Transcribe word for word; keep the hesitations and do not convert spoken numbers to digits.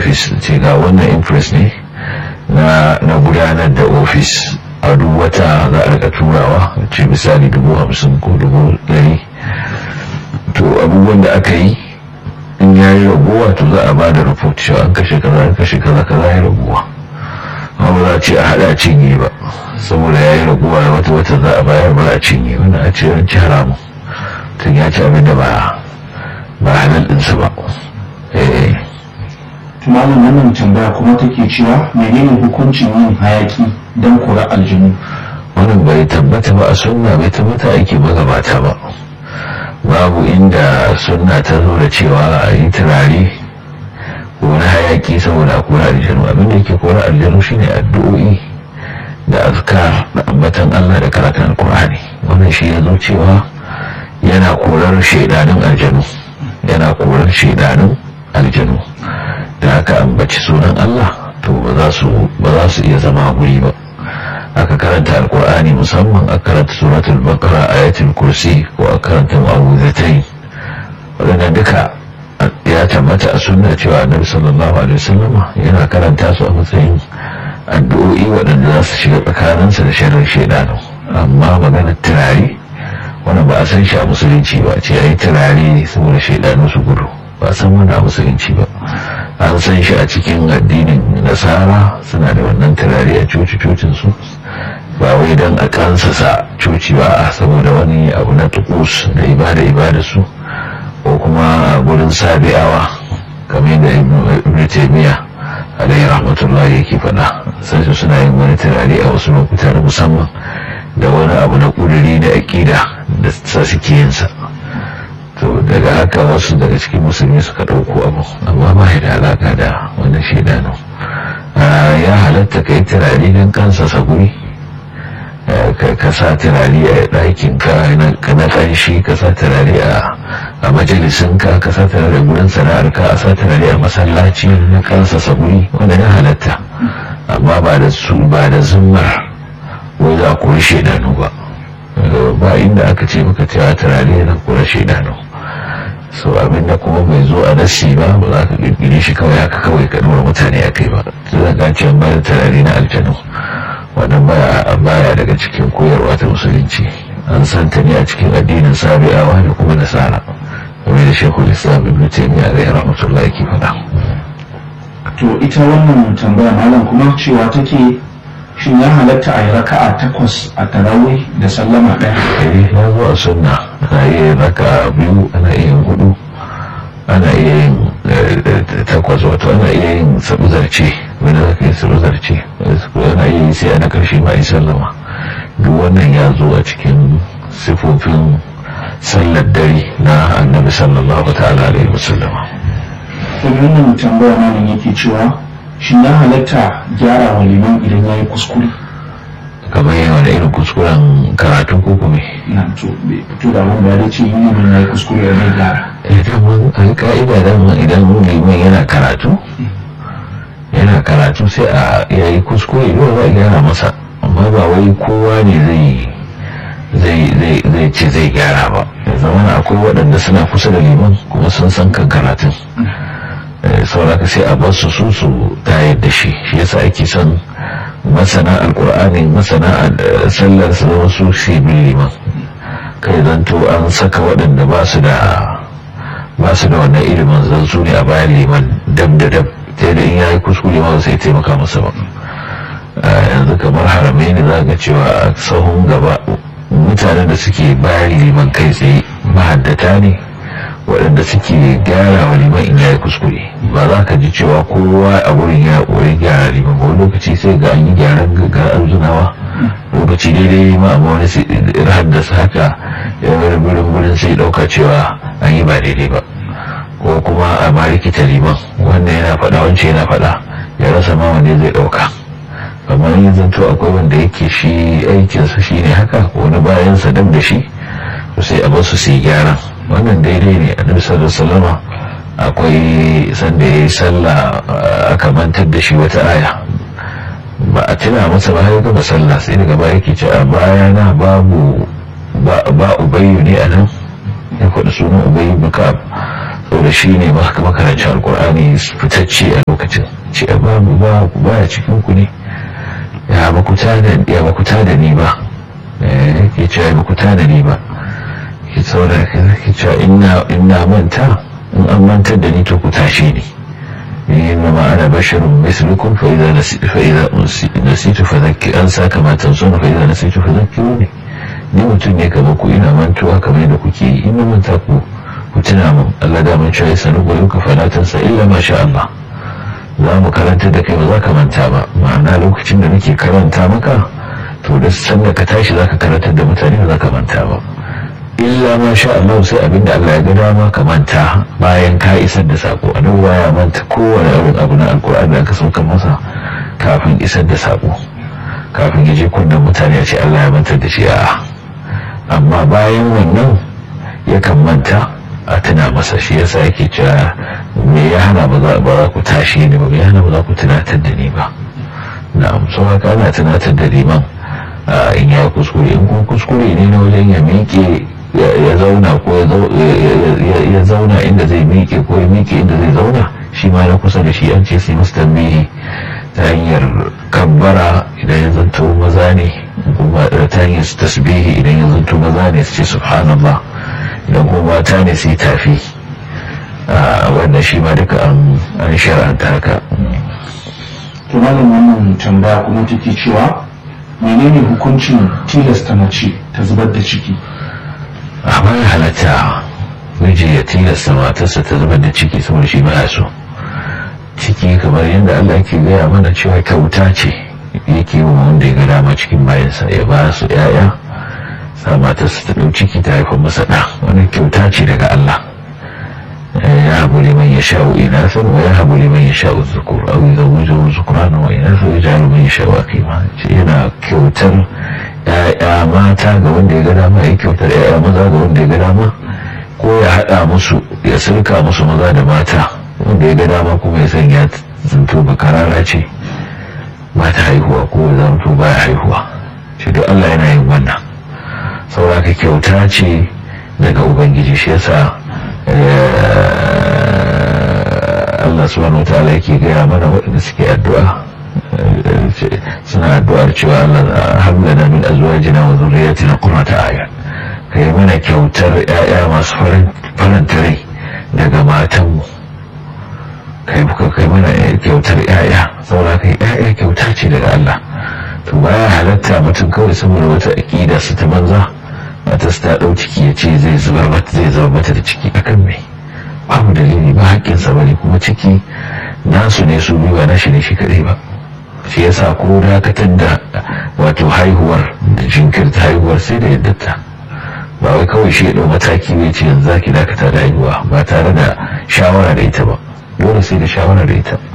ofis ce ga wannan impress ne na na gudanar da ofis a duk wata za a rika turawa ce misali dubu hamsin ko dubu ɗari, to abubuwan da aka yi in ya yi raguwa to za a ba da report cewa an kashe kaza an kashe kaza kaza ya raguwa, amma ba za a ce a haɗa cinye ba saboda ya yi raguwa wata wata za a bayar ba a cinye wannan a ce ranci haramu tun ya ci abin da ba ba halal ɗinsa ba. Malam wannan tambaya kuma take cewa menene hukuncin yin hayaki don kura aljinu? Wannan bai tabbata ba a sunna, bai tabbata aiki magabata ba. Babu inda sunna ta zo da cewa a yi turare ko na hayaki saboda a kura aljinu. Abin da yake kura aljinu shine addu'o'i da azkar da ambatan Allah da karatun alkur'ani. Wannan shi ya zo cewa yana korar shaidanin aljanu yana korar shaidanin aljanu da aka ambaci sunan Allah to ba za su ba za su iya zama guri ba. Aka karanta alkur'ani musamman aka karanta suratul baqara ayatul kursi ko aka karanta mu'awwidhatayn, wannan duka ya tabbata a sunna cewa annabi sallallahu alaihi wasallam yana karanta su a matsayin addu'o'i waɗanda za su shiga tsakaninsa da sharrin shaidanu. Amma maganar turare wanda ba a san shi a musulunci ba, ce yayi turare saboda shaidanu su gudu, ba a san wani a musulunci ba. An san shi a cikin addinin nasara suna da wannan turare a coci-cocin su, ba wai don a kansasa coci ba a saboda wani abu na tukus da ibada ibada su ko kuma a gurin sabi'awa kamar da ibn taymiya alayhi rahmatullahi yake faɗa, sai su suna yin wani turare a wasu lokuta na musamman da wani abu na ƙuduri da aƙida da sa suke yinsa. To daga haka wasu daga cikin musulmi suka ɗauko abu amma ba ya da alaƙa da wannan shaidanu. Ya halatta ka yi turare don kansa saguri, ka sa turare a ɗakinka na ƙanshi, ka sa turare a majalisinka, ka sa turare a gurin sana'arka, a sa turare a masallaci na kansa saguri, wanda ya halatta amma ba da su ba da zummar wai za ku shaidanu ba. Ba inda aka ce maka cewa turare na kura shaidanu. So abinda kuma bai zo a nasi ba ba za ka kirkire shi kawai haka kawai ka dora mutane a kai ba. Su zaga ce ba da turare na aljanu, wannan baya daga cikin koyarwa ta musulunci. An santa ne a cikin addinin sabi'awa da kuma nasara, kamar da shekul islam ibn taymiyyah alayhi rahmatullahi ke faɗa. To ita wannan tambaya malam kuma cewa take shin ya halatta a yi raka'a takwas a tarawih da sallama ɗaya? Eh, ya zo a sunna ana iya yin raka'a biyu, ana iya yin hudu, ana iya yin takwas, wato ana iya yin sabu zarce wanda za ka yi sabu zarce, ana iya yi sai ana karshe ma yi sallama. Duk wannan ya zo a cikin sifofin sallar dare na annabi sallallahu ta'ala alaihi wasallama. To wannan tambaya malam yake cewa shin ya halatta gyara wa liman idan ya yi kuskure? Kamar yawa da irin kuskuren karatu ko kuma na to fito da wanda ya dace yi liman ya yi kuskure ya mai gyara. Idan mun an ka'ida dama idan liman yana karatu yana karatu sai a yayi kuskure yau za a gyara masa, amma ba wai kowa ne zai zai zai zai ce zai gyara ba. Ya zama akwai waɗanda suna kusa da liman kuma sun san kan karatun, sauraka sai a basu su su tayar da shi. Shi yasa ake son masana alkur'ani masana sallar su zama su shi bin liman, kai zanto an saka waɗanda ba su da ba su da wannan ilimin zan su ne a bayan liman dab da dab ta da in yayi kuskure ma sai taimaka masa ba. Yanzu kamar haramai ne za ga cewa a sahun gaba mutanen da suke bayan liman kai tsaye mahaddata ne waɗanda suke gyara wa liman in yayi kuskure. Ba za ka ji cewa kowa a wurin ya wurin gyara liman ba, lokaci sai ga an yi gyaran ga arzunawa, lokaci daidai ma amma wani sai haddasa haka ya wani burin burin sai ɗauka cewa an yi ba daidai ba, ko kuma a ma rikita liman wanda yana faɗa wancan yana faɗa ya rasa ma wanda zai ɗauka. Amma yin zanto akwai wanda yake shi aikinsa shi ne haka ko wani bayansa dab da shi, to sai a basu su yi gyaran. Wannan daidai ne. Annabi sallallahu alaihi wasallama akwai sanda yayi sallah aka mantar da shi wata aya, ba a tuna masa ba ya gama sallah sai daga baya yake ce a bayana babu ba ubayyu ne a nan, ya faɗi sunan ubayyu bin ka'ab, saboda shi ne makarancin alkur'ani fitacce a lokacin ce ba ba ba cikin ku ne ya bakuta da ya bakuta da ni ba yake cewa ya bakuta da ni ba ke saboda ke cewa ina ina manta in an mantar da ni to ku tashi ni إنما أنا بشر مثلكم فإذا نسيت فإذا نسيت فذكر أنسى كما تنسون فإذا نسيت فذكروني ni mutum ne kamar ku ina mantuwa kamar yadda kuke yi ina manta ku ku tuna min Allah da mun cewa sanu goyo ka falatansa illa ma sha Allah za mu karanta da kai ba za ka manta ba ma'ana lokacin da nake karanta maka to da sanda ka tashi za ka karanta da mutane ba za ka manta ba illa ma sha Allah sai abinda Allah ya ga dama ka manta bayan ka isar da sako annabi baya manta kowane irin abu na alkur'ani da aka sauka masa kafin isar da sako kafin ya je kunnen mutane ya ce Allah ya mantar da shi a'a amma bayan wannan yakan manta a tuna masa shi yasa yake cewa me ya hana ba za ku tashi ni ba me ya hana ba za ku tunatar da ni ba na'am so haka ana tunatar da liman in ya kuskure in kuma kuskure ne na wajen ya miƙe ya zauna ko ya zauna inda zai miƙe ko ya miƙe inda zai zauna shi ma na kusa da shi an ce sai musu tambihi ta hanyar kabbara idan ya zanto maza ne kuma ta hanyar tasbihi idan ya zanto maza ne su ce subhanallah idan kuma mata ne su yi tafi wannan shi ma duka an shar'anta haka. to malam wannan tambaya kuma take cewa menene hukuncin tilasta mace ta zubar da ciki? a bayan halatta miji ya tilasta matarsa ta zubar da ciki saboda shi baya so. Ciki kamar yadda Allah ke gaya mana cewa kyauta ce yake yi wanda ya ga dama cikin bayansa ya ba su yaya sa matarsa ta ɗau ciki ta haifar masa ɗa wani kyauta ce daga Allah ya habu liman ya sha'u inasan wa ya habu liman ya sha'u zukur au yi zawujo zukurana wa inasan ya jaru man ya sha'u akima ce yana kyautar ya'ya mata ga wanda ya ga dama ya kyautar ya'ya maza ga wanda ya ga dama ko ya haɗa musu ya sulka musu maza da mata wanda ya ga dama kuma ya sanya zanto bakarara ce ba ta haihuwa ko zanto ba ya haihuwa shi duk Allah yana yin wannan saboda ka kyauta ce daga ubangiji shi yasa Allah subhanahu wa ta'ala yake gaya mana waɗanda suke addu'a suna addu'ar cewa Allah hablana min azwajina wa dhurriyyatina qurrata a'yun kai mana kyautar ƴaƴa masu faranta rai daga matanmu kai buka kai mana kyautar ƴaƴa saboda kai ƴaƴa kyauta ce daga Allah to baya halatta mutum kawai saboda wata aqida su ta banza mata su ta dau ciki ya ce zai zubar mata zai zubar mata da ciki akan me babu dalili ba haƙƙin sa bane kuma ciki nasu ne su biyu ba nashi ne shi kadai ba shi yasa ko dakatar da wato haihuwar da jinkirta haihuwar sai da yaddata ba wai kawai shi ya dau mataki ne ce yanzu zaki dakata da haihuwa ba tare da shawara da ita ba dole sai da shawara da ita